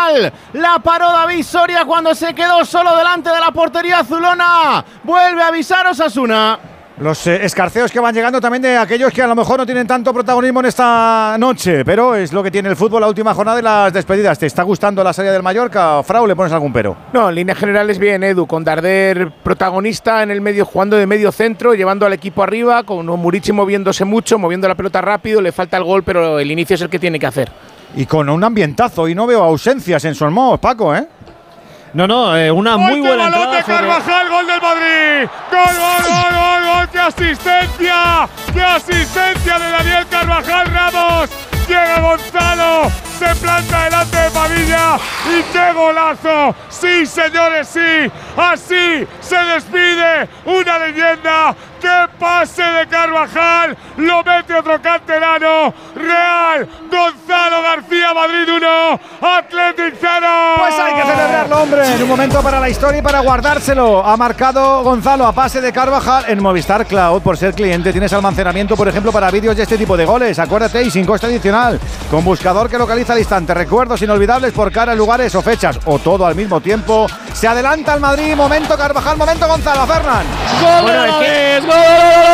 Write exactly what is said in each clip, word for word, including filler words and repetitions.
Carvajal. La paró David Soria cuando se quedó solo delante de la portería azulona. Vuelve a avisar Osasuna. Los eh, escarceos que van llegando también de aquellos que a lo mejor no tienen tanto protagonismo en esta noche, pero es lo que tiene el fútbol la última jornada y las despedidas. ¿Te está gustando la salida del Mallorca, Frau? ¿Le pones algún pero? No, en líneas generales bien, Edu, con Darder protagonista en el medio, jugando de medio centro, llevando al equipo arriba, con Murici moviéndose mucho, moviendo la pelota rápido, le falta el gol, pero el inicio es el que tiene que hacer. Y con un ambientazo, y no veo ausencias en su hermoso, Paco, ¿eh? No, no, eh, una muy buena entrada. ¡Gol de Carvajal, gol del Madrid! ¡Gol, gol, gol, gol, gol! ¡Qué asistencia! ¡Qué asistencia de Daniel Carvajal Ramos! Llega Gonzalo, se planta delante de Padilla y ¡qué golazo! ¡Sí, señores, sí! Así se despide una leyenda. ¡Qué pase de Carvajal! Lo mete otro canterano. Real, Gonzalo García, Madrid uno, Athletic cero. Pues hay que celebrarlo, hombre. En un momento para la historia y para guardárselo. Ha marcado Gonzalo a pase de Carvajal en Movistar Cloud. Por ser cliente tienes almacenamiento, por ejemplo, para vídeos de este tipo de goles. Acuérdate, y sin coste adicional. Con buscador que localiza al instante. Recuerdos inolvidables por cara, lugares o fechas. O todo al mismo tiempo. Se adelanta el Madrid. Momento Carvajal, momento Gonzalo. Fernan. ¡Gol Bueno, de la es que... vez! ¡Gol!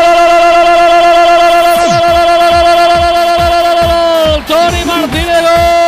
Toni Martínez,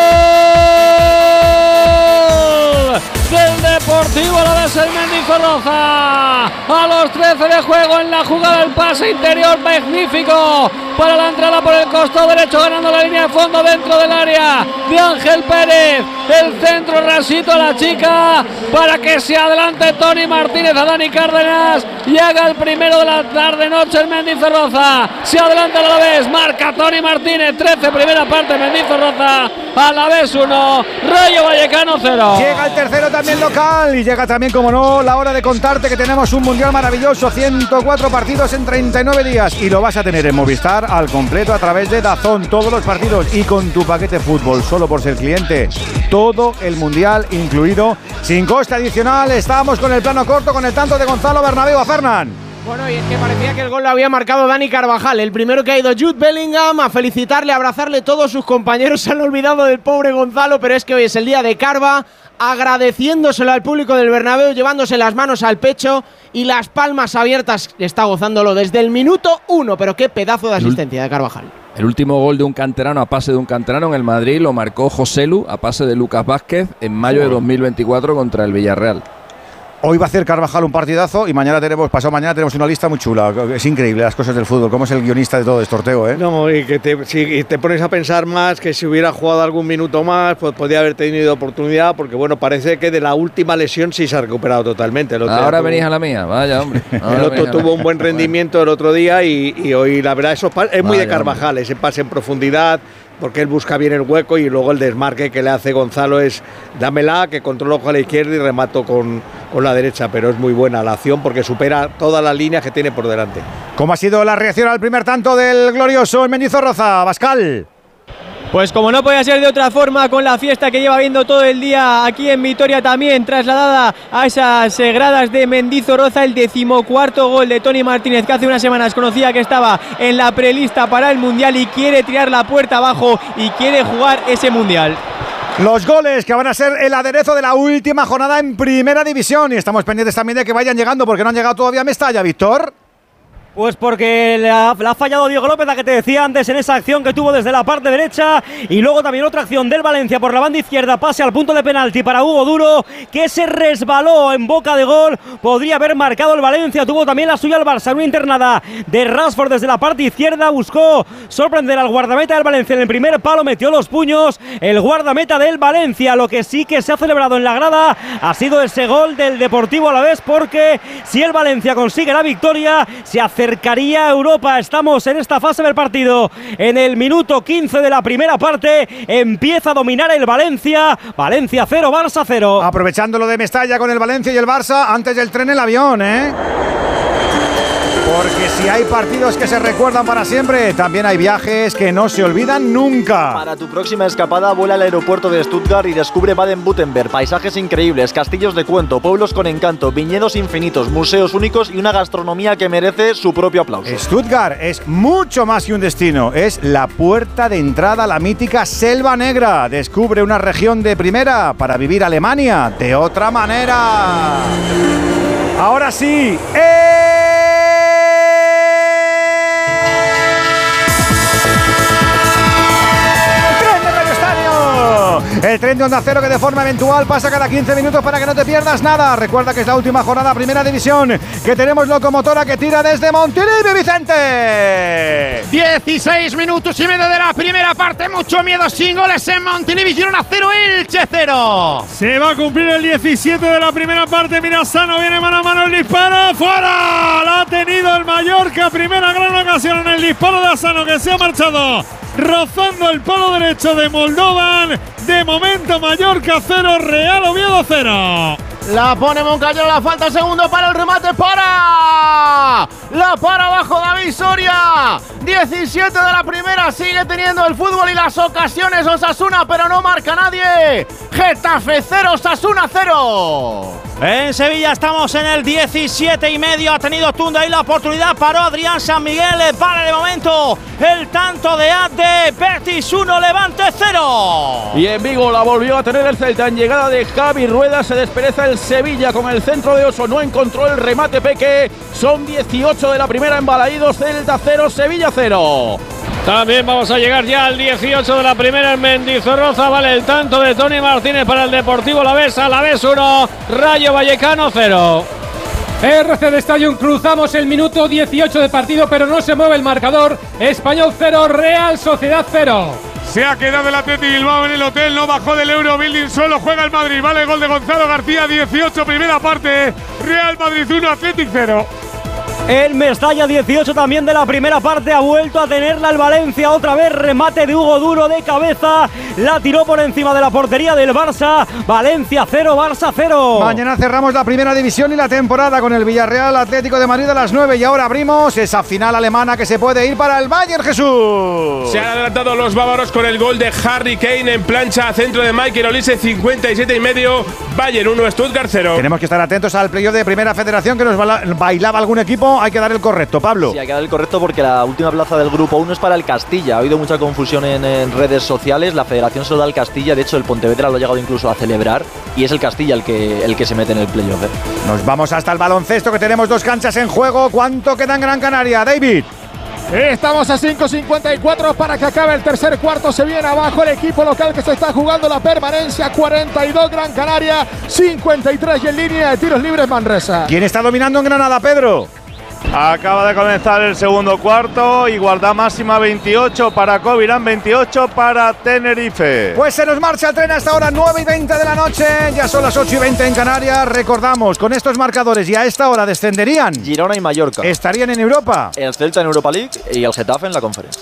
gol del Deportivo Alavés, el Mendizorroza. A los trece de juego en la jugada, el pase interior magnífico para la entrada por el costado derecho, ganando la línea de fondo dentro del área de Ángel Pérez. El centro rasito a la chica para que se adelante Toni Martínez a Dani Cárdenas y haga el primero de la tarde-noche el Mendizorroza. Se adelanta el Alavés, marca Toni Martínez, trece, primera parte, Mendizorroza, Alavés uno, Rayo Vallecano cero. Llega el tercero también local y llega también, como no, la hora de contarte que tenemos un mundial maravilloso, ciento cuatro partidos en treinta y nueve días y lo vas a tener en Movistar al completo a través de DAZN, todos los partidos y con tu paquete fútbol, solo por ser cliente, todo el mundial incluido, sin coste adicional. Estábamos con el plano corto, con el tanto de Gonzalo Bernabéu. A Fernán. Bueno, y es que parecía que el gol lo había marcado Dani Carvajal. El primero que ha ido Jude Bellingham a felicitarle, a abrazarle. Todos sus compañeros se han olvidado del pobre Gonzalo, pero es que hoy es el día de Carva, agradeciéndoselo al público del Bernabéu, llevándose las manos al pecho y las palmas abiertas. Está gozándolo desde el minuto uno, pero qué pedazo de asistencia de Carvajal. El último gol de un canterano a pase de un canterano en el Madrid lo marcó Joselu a pase de Lucas Vázquez en mayo de dos mil veinticuatro contra el Villarreal. Hoy va a hacer Carvajal un partidazo y mañana tenemos, pasado mañana tenemos una lista muy chula. Es increíble las cosas del fútbol, cómo es el guionista de todo este sorteo, ¿eh? No, y que te, si te pones a pensar más que si hubiera jugado algún minuto más, pues podría haber tenido oportunidad, porque bueno, parece que de la última lesión sí se ha recuperado totalmente. El otro Ahora tuvo, venís a la mía, vaya hombre. El otro tuvo un buen rendimiento el otro día y, y hoy la verdad eso es muy de Carvajal, hombre. Ese pase en profundidad, porque él busca bien el hueco y luego el desmarque que le hace Gonzalo es dámela, que controlo con la izquierda y remato con, con la derecha, pero es muy buena la acción porque supera todas las líneas que tiene por delante. ¿Cómo ha sido la reacción al primer tanto del glorioso Mendizorroza, Bascal? Pues como no podía ser de otra forma, con la fiesta que lleva viendo todo el día aquí en Vitoria, también trasladada a esas gradas de Mendizorroza, el decimocuarto gol de Toni Martínez, que hace unas semanas conocía que estaba en la prelista para el Mundial y quiere tirar la puerta abajo y quiere jugar ese Mundial. Los goles que van a ser el aderezo de la última jornada en Primera División y estamos pendientes también de que vayan llegando porque no han llegado todavía a Mestalla, Víctor. Pues porque le ha, le ha fallado Diego López, la que te decía antes, en esa acción que tuvo desde la parte derecha, y luego también otra acción del Valencia por la banda izquierda, pase al punto de penalti para Hugo Duro, que se resbaló en boca de gol, podría haber marcado el Valencia, tuvo también la suya el Barça, una internada de Rashford desde la parte izquierda, buscó sorprender al guardameta del Valencia en el primer palo, metió los puños, el guardameta del Valencia. Lo que sí que se ha celebrado en la grada ha sido ese gol del Deportivo Alavés, porque si el Valencia consigue la victoria, se hace acercaría a Europa. Estamos en esta fase del partido, en el minuto quince de la primera parte, empieza a dominar el Valencia, Valencia cero, Barça cero. Aprovechando lo de Mestalla con el Valencia y el Barça, antes del tren el avión, ¿eh? Porque si hay partidos que se recuerdan para siempre, también hay viajes que no se olvidan nunca. Para tu próxima escapada, vuela al aeropuerto de Stuttgart y descubre Baden-Württemberg. Paisajes increíbles, castillos de cuento, pueblos con encanto, viñedos infinitos, museos únicos y una gastronomía que merece su propio aplauso. Stuttgart es mucho más que un destino, es la puerta de entrada a la mítica Selva Negra. Descubre una región de primera para vivir Alemania de otra manera. Ahora sí, ¡eh! El tren de Onda Cero que de forma eventual pasa cada quince minutos para que no te pierdas nada. Recuerda que es la última jornada Primera División, que tenemos locomotora que tira desde Montilivi, Vicente. dieciséis minutos y medio de la primera parte, mucho miedo sin goles en Montilivi. Girona cero, Elche cero. Se va a cumplir el diecisiete de la primera parte. Mira, Sano viene mano a mano el disparo. ¡Fuera! La ha tenido el Mallorca. Primera gran ocasión en el disparo de Asano, que se ha marchado rozando el palo derecho de Moldovan. De momento Mallorca cero, Real Oviedo cero. La pone Moncayero, la falta, segundo para el remate, para. La para abajo David Soria. diecisiete de la primera, sigue teniendo el fútbol y las ocasiones Osasuna, pero no marca nadie. Getafe cero, Osasuna cero. En Sevilla estamos en el diecisiete y medio. Ha tenido Tunda ahí la oportunidad. Paró Adrián San Miguel. Para de momento el tanto de Ade. Betis uno, Levante cero. Y en Vigo la volvió a tener el Celta. En llegada de Javi Rueda se despereza el Sevilla con el centro de Oso. No encontró el remate Peque. Son dieciocho de la primera en Balaídos. Celta cero, Sevilla cero. También vamos a llegar ya al dieciocho de la primera en Mendizorroza. Vale el tanto de Tony Martínez para el Deportivo Alavés. Alavés uno, Rayo Vallecano cero. R C de Stadium, cruzamos el minuto dieciocho de partido, pero no se mueve el marcador. Español cero, Real Sociedad cero. Se ha quedado el Atleti Bilbao en el hotel, no bajó del Eurobuilding, solo juega el Madrid. Vale el gol de Gonzalo García, dieciocho, primera parte. Real Madrid uno, Athletic cero. El Mestalla dieciocho también de la primera parte, ha vuelto a tenerla el Valencia otra vez, remate de Hugo Duro de cabeza, la tiró por encima de la portería del Barça. Valencia cero, Barça cero. Mañana cerramos la primera división y la temporada con el Villarreal Atlético de Madrid a las nueve y ahora abrimos esa final alemana que se puede ir para el Bayern. Jesús. Se han adelantado los bávaros con el gol de Harry Kane en plancha a centro de Michael Olise, cincuenta y siete y medio, Bayern uno, Stuttgart cero. Tenemos que estar atentos al playoff de Primera Federación que nos bailaba algún equipo. Hay que dar el correcto, Pablo. Sí, hay que dar el correcto porque la última plaza del grupo uno es para el Castilla. Ha habido mucha confusión en, en redes sociales. La federación se lo da al Castilla. De hecho, el Pontevedra lo ha llegado incluso a celebrar. Y es el Castilla el que, el que se mete en el playoff. Nos vamos hasta el baloncesto, que tenemos dos canchas en juego. ¿Cuánto queda en Gran Canaria, David? Estamos a cinco cincuenta y cuatro para que acabe el tercer cuarto. Se viene abajo el equipo local que se está jugando la permanencia. cuarenta y dos Gran Canaria, cincuenta y tres y en línea de tiros libres Manresa. ¿Quién está dominando en Granada, Pedro? Acaba de comenzar el segundo cuarto. Igualdad máxima veintiocho para Covirán, veintiocho para Tenerife. Pues se nos marcha el tren hasta ahora, nueve y veinte de la noche. Ya son las ocho y veinte en Canarias. Recordamos, con estos marcadores y a esta hora descenderían Girona y Mallorca. Estarían en Europa. El Celta en Europa League y el Getafe en la Conference.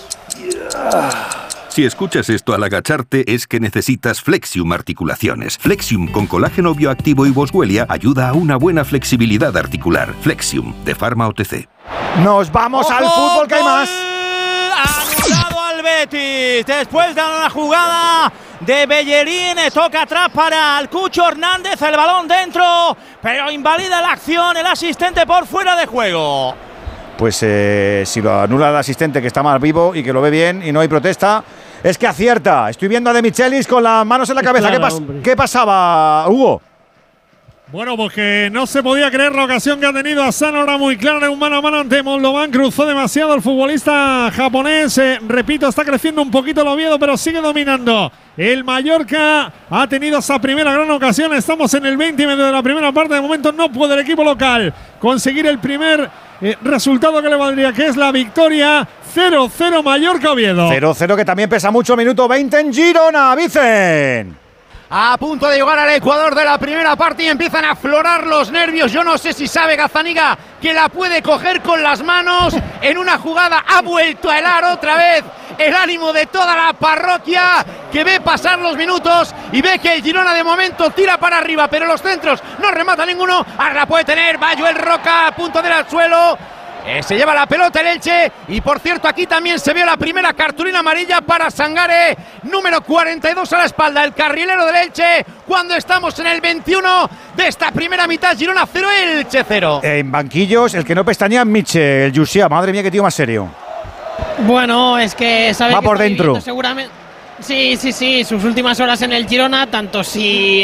Si escuchas esto al agacharte es que necesitas Flexium Articulaciones. Flexium con colágeno bioactivo y boswellia ayuda a una buena flexibilidad articular. Flexium, de Pharma O T C. Nos vamos ¡Ojo, al fútbol que hay más. Anulado al Betis. Después de una jugada de Bellerín, toca atrás para el Cucho Hernández. El balón dentro, pero invalida la acción el asistente por fuera de juego. Pues eh, si lo anula el asistente, que está más vivo y que lo ve bien y no hay protesta, es que acierta. Estoy viendo a De Michelis con las manos en la cabeza. Claro, ¿Qué, pas ¿Qué pasaba, Hugo? Bueno, pues que no se podía creer la ocasión que ha tenido Asano, ahora muy clara, un mano a mano ante Moldovan. Cruzó demasiado el futbolista japonés. Eh, repito, está creciendo un poquito el Oviedo, pero sigue dominando. El Mallorca ha tenido esa primera gran ocasión. Estamos en el veinte y medio de la primera parte. De momento no puede el equipo local conseguir el primer eh, resultado que le valdría, que es la victoria. Cero cero Mallorca-Oviedo. cero cero, que también pesa mucho. Minuto veinte en Girona, Vicen. A punto de llegar al Ecuador de la primera parte y empiezan a aflorar los nervios. Yo no sé si sabe Gazzaniga que la puede coger con las manos. En una jugada ha vuelto a helar otra vez el ánimo de toda la parroquia, que ve pasar los minutos y ve que el Girona de momento tira para arriba, pero los centros no remata ninguno. Ahora la puede tener Bayo el Roca, a punto de ir al suelo. Eh, se lleva la pelota el Elche y por cierto aquí también se vio la primera cartulina amarilla para Sangare, número cuarenta y dos a la espalda, el carrilero del Elche, cuando estamos en el veintiuno de esta primera mitad. Girona cero, Elche cero. En banquillos, el que no pestañea, Miche, el Yusia. Madre mía, qué tío más serio. Bueno, es que sabe va que por está dentro. Seguramente. Sí, sí, sí, sus últimas horas en el Girona, tanto si